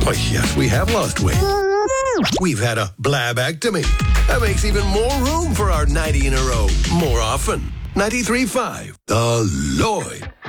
Why, yes, we have lost weight. We've had a blabectomy. That makes even more room for our 90 in a row. More often. 93.5 The Lloyd.